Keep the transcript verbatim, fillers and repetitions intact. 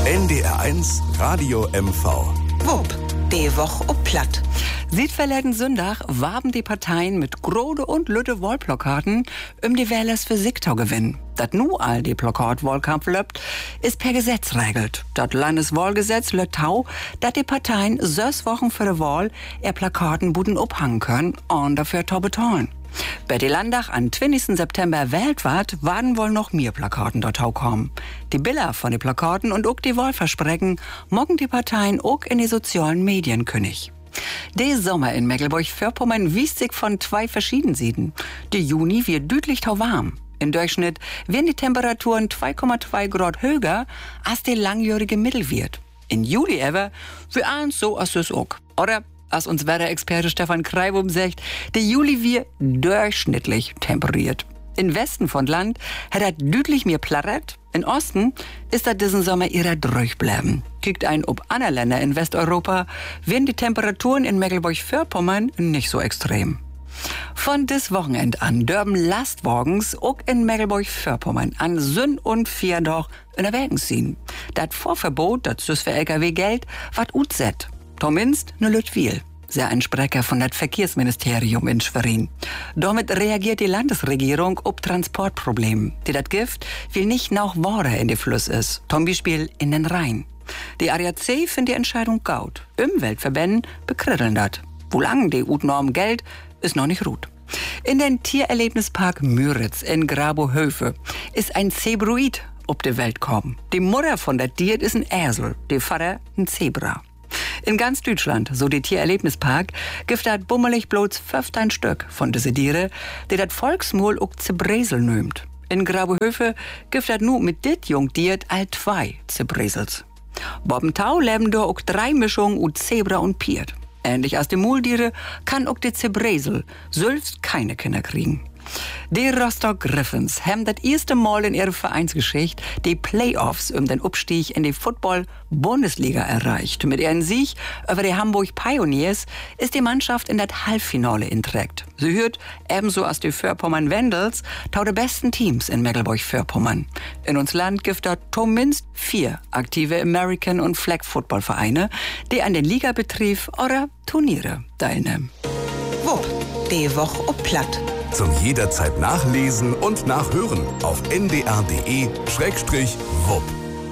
N D R eins Radio M V. Wupp, die Woche ob Platt. Seit verleden Sonntag warben die Parteien mit grode und lütte Wahlplakaten, um die Wählers für Sigtau gewinnen. Dat nu all die Plakatwahlkampf löppt, ist per Gesetz regelt. Dat Landeswahlgesetz löt tau, dat die Parteien sechs Wochen für die Wahl ihr Plakaten buden abhangen können und dafür tau bezahlen. Bei die Landtag am zwanzigsten September weltweit waren wohl noch mehr Plakaten dort kommen. Die Bilder von den Plakaten und auch die Wahlversprechen mogen die Parteien auch in die sozialen Medien könig. Der Sommer in Mecklenburg-Vorpommern wies sich von zwei verschiedenen Seiten. Der Juni wird deutlich tau warm. Im Durchschnitt werden die Temperaturen zwei Komma zwei Grad höher als der langjährige Mittelwert. In Juli aber wie eins so als es auch. Oder als uns Wetterexperte Stefan Kreibum sagt, der Juli wird durchschnittlich temperiert. Im Westen von Land hat er deutlich mehr Plaret. Im Osten ist er diesen Sommer eher durchbleiben. Kickt ein ob andere Länder in Westeuropa, werden die Temperaturen in Mecklenburg-Vorpommern nicht so extrem. Von dis Wochenend an dürben Lastwagens auch in Mecklenburg-Vorpommern an Sünn und Vierdach in der Wägen ziehen. Das Vorverbot, das ist für L K W Geld, wat ut set. Zumindest ne Lütwil, sehr ein Sprecher von das Verkehrsministerium in Schwerin. Damit reagiert die Landesregierung auf Transportprobleme. Die das Gift will nicht nach Wasser in die Fluss ist, zum Beispiel in den Rhein. Die A D A C findet die Entscheidung gut. Umweltverbände bekritteln das. Wo lang die U Norm Geld ist noch nicht ruht. In den Tiererlebnispark Müritz in Grabohöfe ist ein Zebroid ob die Welt kommen. Die Mutter von der Tier ist ein Esel, der Vater ein Zebra. In ganz Deutschland, so die Tiererlebnispark, gibt das bummelig bloß fünfzehn Stück von diese Tiere, die das Volksmol auch Zebresel nimmt. In Grabohöfe gibt das nur mit dit Jungtier all zwei Zebresels. Bobbentau leben da auch drei Mischungen u Zebra und Piert. Ähnlich als die Multiere kann auch die Zebresel selbst keine Kinder kriegen. Die Rostock Griffins haben das erste Mal in ihrer Vereinsgeschichte die Playoffs um den Abstieg in die Football-Bundesliga erreicht. Mit ihrem Sieg über die Hamburg Pioneers ist die Mannschaft in das Halbfinale inträgt. Sie hört ebenso als die Vorpommern Wendels tau der besten Teams in Mecklenburg-Vorpommern. In uns Land gibt es zumindest vier aktive American- und Flag-Football-Vereine, die an den Ligabetrieb oder Turniere teilnehmen. Wupp, die Woche ob Platt. Zum jederzeit nachlesen und nachhören auf n d r punkt d e Schrägstrich wupp.